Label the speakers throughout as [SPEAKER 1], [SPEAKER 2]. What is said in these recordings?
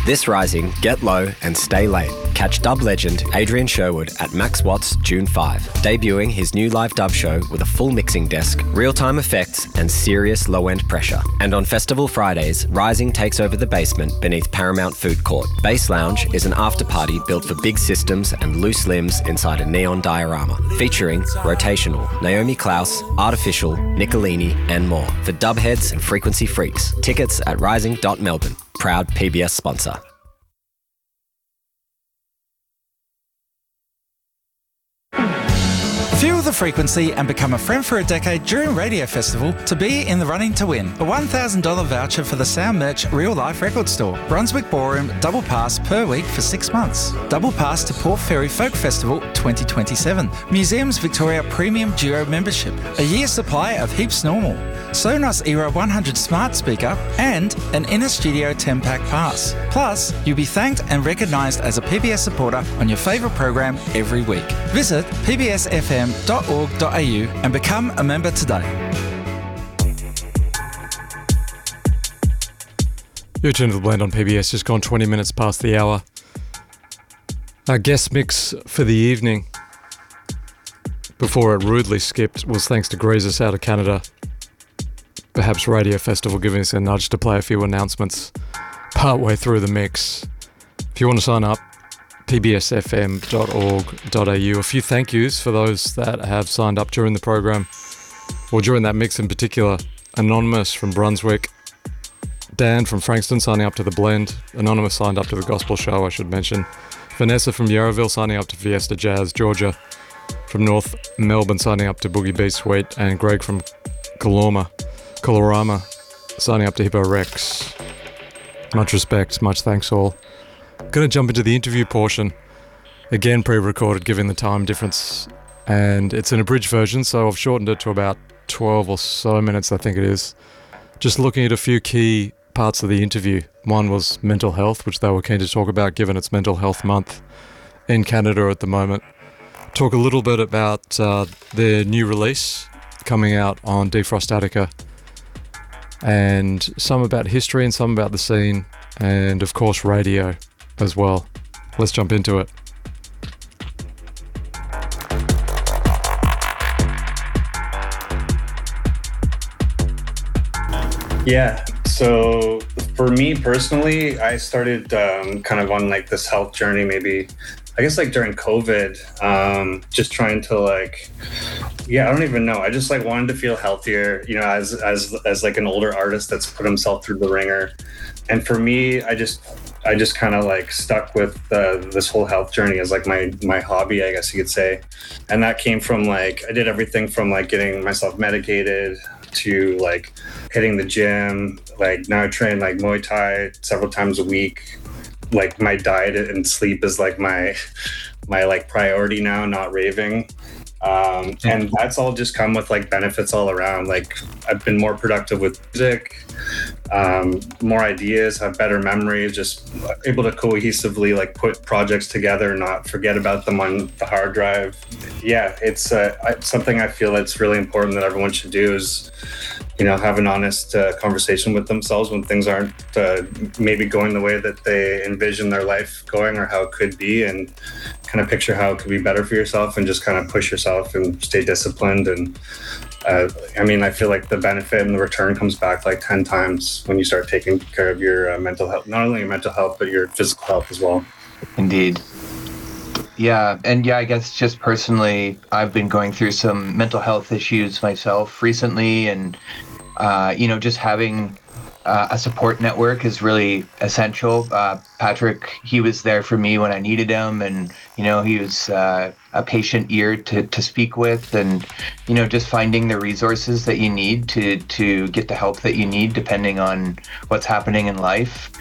[SPEAKER 1] This rising, get low and stay late. Catch dub legend Adrian Sherwood at Max Watts June 5, debuting his new live dub show with a full mixing desk, real-time effects and serious low-end pressure. And on Festival Fridays, Rising takes over the basement beneath Paramount Food Court. Bass Lounge is an after-party built for big systems and loose limbs inside a neon diorama, featuring Rotational, Naomi Klaus, Artificial, Nicolini and more for dub heads and frequency freaks. Tickets at rising.melbourne. Proud PBS sponsor.
[SPEAKER 2] Feel the frequency and become a friend for a decade during Radio Festival to be in the running to win. A $1,000 voucher for the Sound Merch Real Life Record Store. Brunswick Ballroom double pass per week for 6 months. Double pass to Port Fairy Folk Festival 2027. Museums Victoria Premium Duo membership. A year supply of Heaps Normal. Sonos Era 100 smart speaker and an Inner Studio 10-pack pass. Plus, you'll be thanked and recognised as a PBS supporter on your favourite program every week. Visit pbsfm.org.au and become a member today.
[SPEAKER 3] You're tuned to The Blend on PBS, just gone 20 minutes past the hour. Our guest mix for the evening, before it rudely skipped, was thanks to Greasus out of Canada. Perhaps Radio Festival giving us a nudge to play a few announcements partway through the mix. If you want to sign up, pbsfm.org.au. A few thank yous for those that have signed up during the program, or during that mix in particular. Anonymous from Brunswick, Dan from Frankston signing up to The Blend, Anonymous signed up to The Gospel Show, I should mention, Vanessa from Yarraville signing up to Fiesta Jazz, Georgia from North Melbourne signing up to Boogie Beat Suite, and Greg from Colorama signing up to Hippo Rex. Much respect, much thanks all. Going to jump into the interview portion, again pre-recorded given the time difference, and it's an abridged version, so I've shortened it to about 12 or so minutes, I think it is. Just looking at a few key parts of the interview. One was mental health, which they were keen to talk about given it's Mental Health Month in Canada at the moment. Talk a little bit about their new release coming out on Defrostatica, and some about history and some about the scene, and of course radio as well. Let's jump into it.
[SPEAKER 4] Yeah, so for me personally, I started kind of on like this health journey, maybe I guess like during COVID, just trying to like, I don't even know. I just like wanted to feel healthier, you know, as like an older artist that's put himself through the ringer. And for me, I just kind of like stuck with this whole health journey as like my hobby, I guess you could say. And that came from like, I did everything from like getting myself medicated to like hitting the gym. Like now I train like Muay Thai several times a week. Like my diet and sleep is like my like priority now, not raving. And that's all just come with like benefits all around. Like I've been more productive with music, more ideas, have better memory, just able to cohesively like put projects together, not forget about them on the hard drive. Yeah, it's something I feel it's really important that everyone should do is, you know, have an honest conversation with themselves when things aren't maybe going the way that they envision their life going or how it could be, and kind of picture how it could be better for yourself and just kind of push yourself and stay disciplined. And I mean, I feel like the benefit and the return comes back like 10 times when you start taking care of your mental health, not only your mental health, but your physical health as well.
[SPEAKER 5] Indeed. Yeah. And yeah, I guess just personally, I've been going through some mental health issues myself recently, and you know, just having a support network is really essential. Patrick, he was there for me when I needed him, and you know, he was a patient ear to speak with, and you know, just finding the resources that you need to get the help that you need depending on what's happening in life.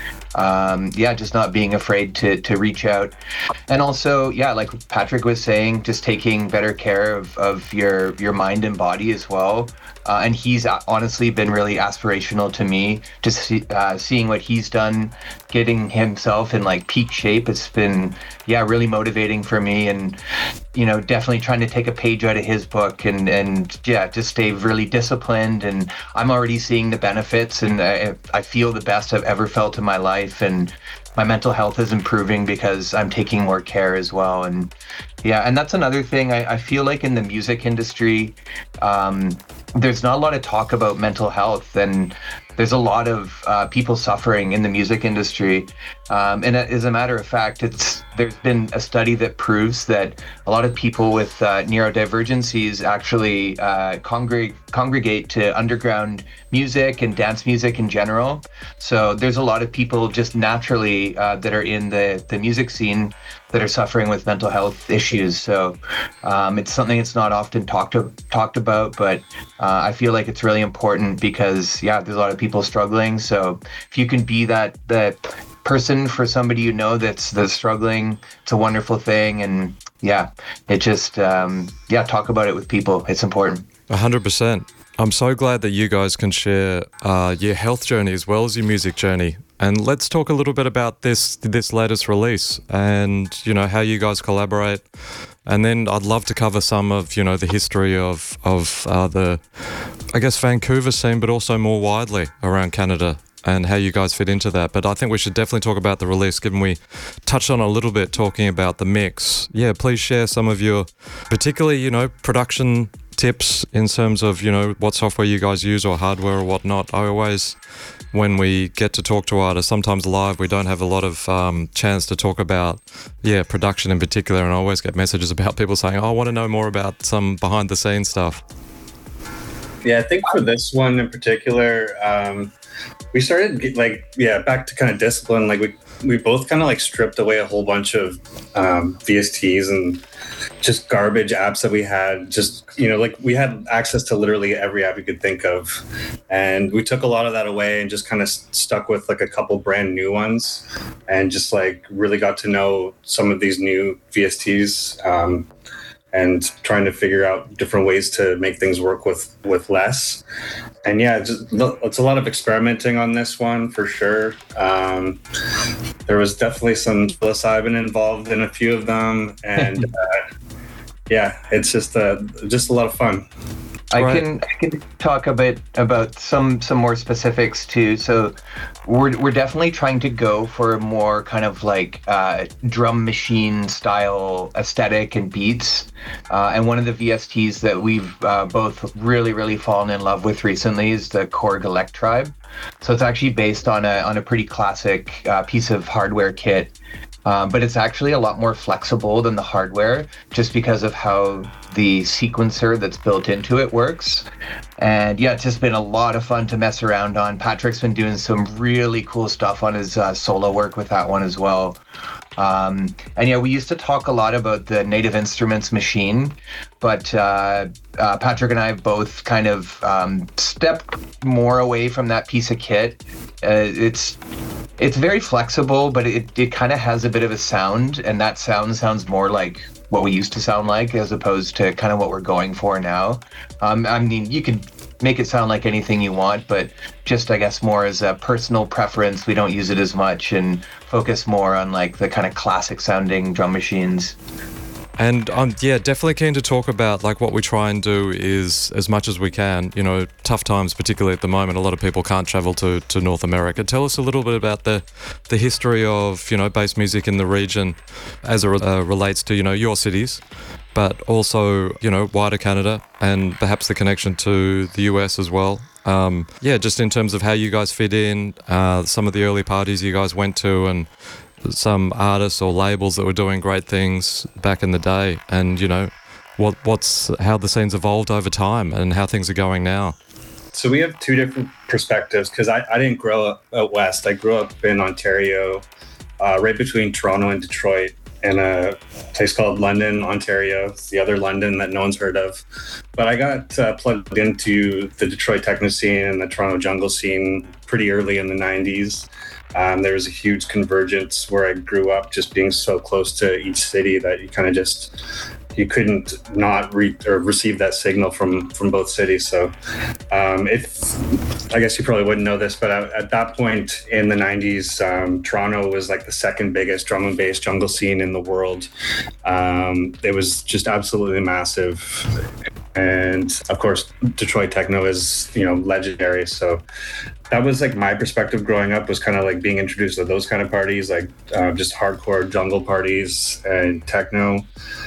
[SPEAKER 5] Just not being afraid to reach out. And also, like Patrick was saying, just taking better care of your mind and body as well. And he's honestly been really aspirational to me, just seeing what he's done, getting himself in like peak shape. It's been, really motivating for me, and, you know, definitely trying to take a page out of his book and just stay really disciplined. And I'm already seeing the benefits, and I feel the best I've ever felt in my life. And my mental health is improving because I'm taking more care as well. And yeah, and that's another thing I feel like in the music industry, there's not a lot of talk about mental health, and there's a lot of people suffering in the music industry. And as a matter of fact, there's been a study that proves that a lot of people with neurodivergencies actually congregate to underground music and dance music in general. So there's a lot of people just naturally that are in the music scene that are suffering with mental health issues. So it's something that's not often talked about, but I feel like it's really important because, yeah, there's a lot of people struggling. So if you can be that person for somebody you know that's struggling, it's a wonderful thing. And yeah, it just, talk about it with people. It's important.
[SPEAKER 3] 100%. I'm so glad that you guys can share your health journey as well as your music journey. And let's talk a little bit about this latest release and, how you guys collaborate. And then I'd love to cover some of, the history of the, I guess, Vancouver scene, but also more widely around Canada and how you guys fit into that. But I think we should definitely talk about the release, given we touched on a little bit talking about the mix. Yeah, please share some of your, particularly, production tips in terms of, what software you guys use or hardware or whatnot. I always, when we get to talk to artists, sometimes live, we don't have a lot of chance to talk about, production in particular. And I always get messages about people saying, I want to know more about some behind the scenes stuff.
[SPEAKER 4] Yeah, I think for this one in particular, we started back to kind of discipline. Like we both kind of stripped away a whole bunch of VSTs and just garbage apps that we had. Just, we had access to literally every app you could think of. And we took a lot of that away and just kind of stuck with a couple brand new ones and just really got to know some of these new VSTs. And trying to figure out different ways to make things work with less. And yeah, it's a lot of experimenting on this one for sure. There was definitely some psilocybin involved in a few of them, and it's just a lot of fun.
[SPEAKER 5] I can talk a bit about some more specifics too. So we're definitely trying to go for a more kind of drum machine style aesthetic and beats. And one of the VSTs that we've both really, really fallen in love with recently is the Korg Electribe. So it's actually based on a pretty classic piece of hardware kit. But it's actually a lot more flexible than the hardware just because of how the sequencer that's built into it works. And yeah, it's just been a lot of fun to mess around on. Patrick's been doing some really cool stuff on his solo work with that one as well. And yeah, we used to talk a lot about the Native Instruments machine, but Patrick and I have both kind of stepped more away from that piece of kit. It's very flexible, but it kind of has a bit of a sound, and that sounds more like what we used to sound like as opposed to kind of what we're going for now. I mean, you can make it sound like anything you want, but just, I guess, more as a personal preference, we don't use it as much and focus more on the kind of classic sounding drum machines.
[SPEAKER 3] And I'm definitely keen to talk about what we try and do is as much as we can, tough times, particularly at the moment, a lot of people can't travel to North America. Tell us a little bit about the history of, bass music in the region as it relates to, your cities, but also, wider Canada and perhaps the connection to the US as well. Just in terms of how you guys fit in, some of the early parties you guys went to and some artists or labels that were doing great things back in the day, and how the scene's evolved over time and how things are going now.
[SPEAKER 4] So we have two different perspectives because I didn't grow up out west. I grew up in Ontario, right between Toronto and Detroit, in a place called London, Ontario. It's the other London that no one's heard of. But I got plugged into the Detroit techno scene and the Toronto jungle scene pretty early in the 90s. There was a huge convergence where I grew up, just being so close to each city that you kind of you couldn't not receive that signal from both cities. So I guess you probably wouldn't know this, but at that point in the 90s, Toronto was the second biggest drum and bass jungle scene in the world. It was just absolutely massive. and of course Detroit techno is, you know, legendary. So that was like my perspective growing up, was kind of like being introduced to those kind of parties, like just hardcore jungle parties and techno.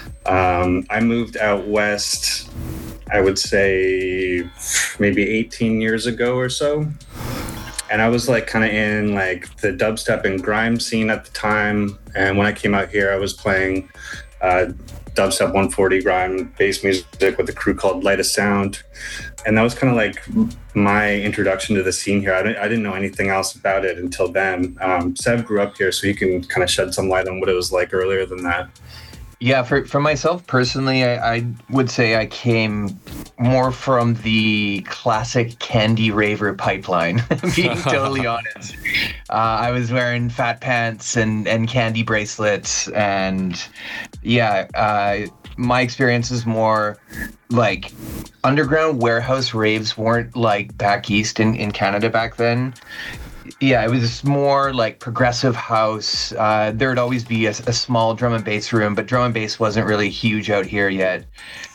[SPEAKER 4] I moved out west, I would say maybe 18 years ago or so. And I was like kind of in like the dubstep and grime scene at the time. And when I came out here, I was playing dubstep 140 grime bass music with a crew called Light of Sound. And that was kind of like my introduction to the scene here. I didn't know anything else about it until then. Sev grew up here, so he can kind of shed some light on what it was like earlier than that.
[SPEAKER 5] Yeah, for myself personally, I would say I came more from the classic candy raver pipeline, being totally honest. I was wearing fat pants and candy bracelets, and yeah, my experience is more like underground warehouse raves weren't like back east in Canada back then. Yeah, it was more like progressive house. There'd always be a small drum and bass room, but drum and bass wasn't really huge out here yet.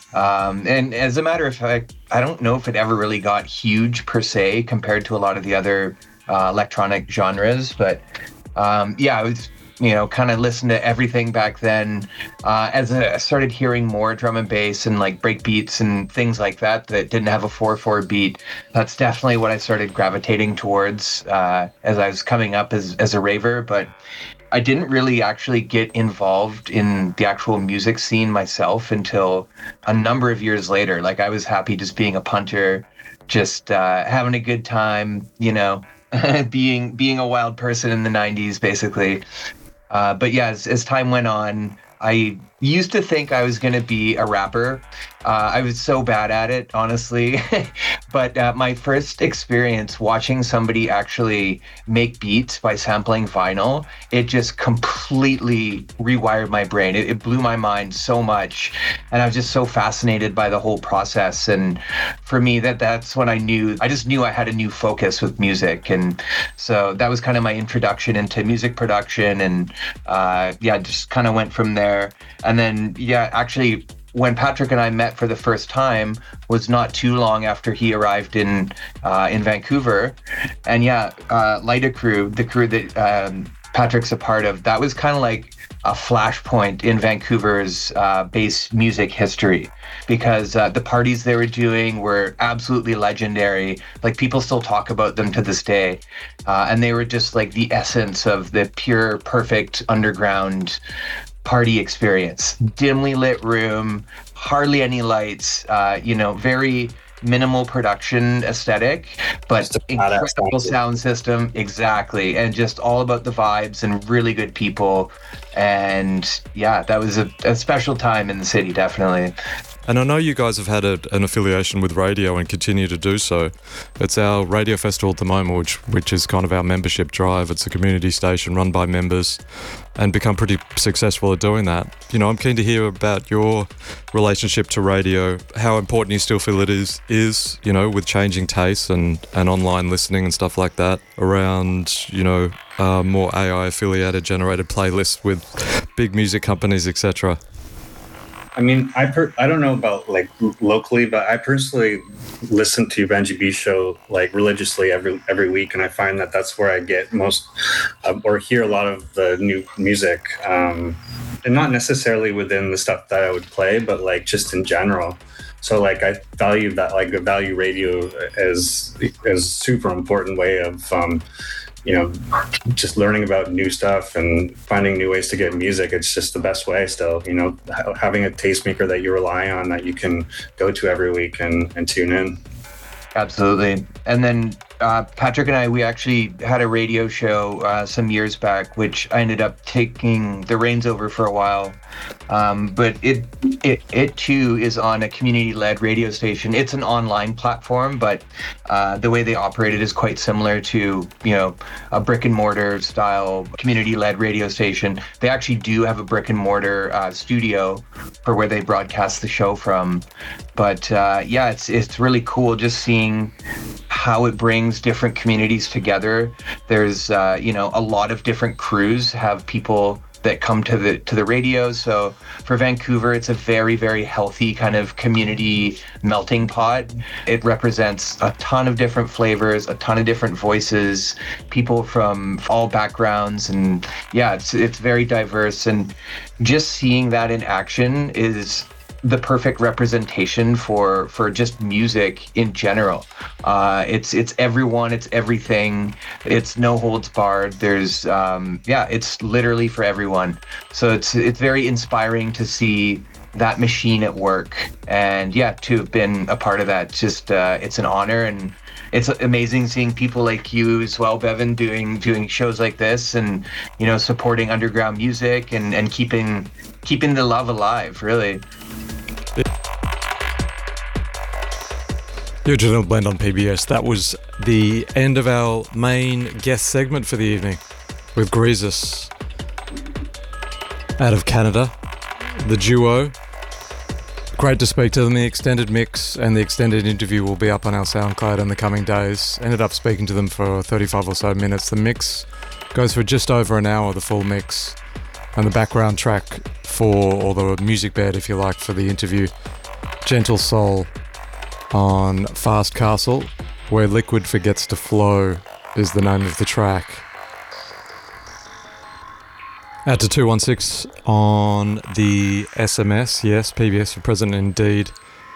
[SPEAKER 5] And as a matter of fact, I don't know if it ever really got huge per se compared to a lot of the other electronic genres. But yeah, I was, you know, kind of listened to everything back then. As I started hearing more drum and bass and like break beats and things like that didn't have a 4/4 beat, that's definitely what I started gravitating towards as I was coming up as a raver. But I didn't really actually get involved in the actual music scene myself until a number of years later. Like I was happy just being a punter, just having a good time, you know, being a wild person in the 90s, basically. But yeah, as time went on, I used to think I was going to be a rapper. I was so bad at it, honestly. But my first experience watching somebody actually make beats by sampling vinyl, it just completely rewired my brain. It blew my mind so much. And I was just so fascinated by the whole process. And for me, that's when I just knew I had a new focus with music. And so that was kind of my introduction into music production. And yeah, just kind of went from there. And then, yeah, actually, when Patrick and I met for the first time was not too long after he arrived in Vancouver. And yeah, Lyta Crew, the crew that Patrick's a part of, that was kind of like a flashpoint in Vancouver's bass music history, because the parties they were doing were absolutely legendary. Like people still talk about them to this day. And they were just like the essence of the pure, perfect underground party experience. Dimly lit room, hardly any lights, you know, very minimal production aesthetic, but incredible sound system. Exactly. And just all about the vibes and really good people. And yeah, that was a special time in the city, definitely.
[SPEAKER 3] And I know you guys have had an affiliation with radio and continue to do so. It's our radio festival at the moment, which is kind of our membership drive. It's a community station run by members and become pretty successful at doing that. You know, I'm keen to hear about your relationship to radio, how important you still feel it is, you know, with changing tastes and online listening and stuff like that around, you know, more AI affiliated generated playlists with big music companies, etc.
[SPEAKER 4] I mean, I don't know about like locally, but I personally listen to Benji B's show like religiously every week, and I find that that's where I get most or hear a lot of the new music, and not necessarily within the stuff that I would play, but like just in general. So like I value that, like I value radio as a super important way of you know, just learning about new stuff and finding new ways to get music. It's just the best way still, you know, having a tastemaker that you rely on, that you can go to every week and tune in.
[SPEAKER 5] Absolutely. And then Patrick and I, we actually had a radio show some years back, which I ended up taking the reins over for a while. But it too is on a community-led radio station. It's an online platform, but the way they operate it is quite similar to, you know, a brick and mortar style community-led radio station. They actually do have a brick and mortar studio for where they broadcast the show from. But yeah, it's really cool just seeing how it brings different communities together. There's you know, a lot of different crews have people that come to the radio. So for Vancouver, it's a very, very healthy kind of community melting pot. It represents a ton of different flavors, a ton of different voices, people from all backgrounds, and yeah, it's very diverse. And just seeing that in action is the perfect representation for just music in general. It's everyone, it's everything, it's no holds barred. There's it's literally for everyone. So it's very inspiring to see that machine at work, and to have been a part of that. Just it's an honor, and it's amazing seeing people like you as well, Bevan, doing shows like this, and supporting underground music and keeping the love alive, really.
[SPEAKER 3] The Original Blend on PBS. That was the end of our main guest segment for the evening with Greasus out of Canada, the duo. Great to speak to them. The extended mix and the extended interview will be up on our SoundCloud in the coming days. Ended up speaking to them for 35 or so minutes. The mix goes for just over an hour, the full mix, and the background track or the music bed, if you like, for the interview, Gentle Soul on Fast Castle, Where Liquid Forgets to Flow is the name of the track. Out to 216 on the SMS. Yes, PBS for President indeed.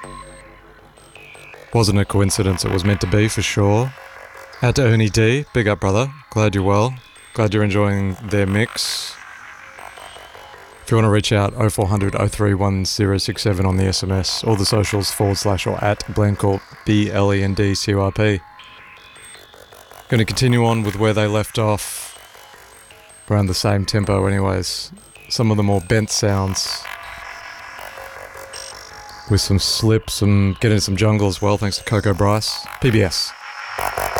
[SPEAKER 3] Wasn't a coincidence, it was meant to be for sure. Out to Ernie D, big up brother, glad you're well, glad you're enjoying their mix. If you want to reach out, 0400 03 1067 on the SMS, or the socials / or at Blendcorp, BLENDCURP. Going to continue on with where they left off, around the same tempo anyways. Some of the more bent sounds, with some slips and getting some jungle as well, thanks to Coco Bryce. PBS.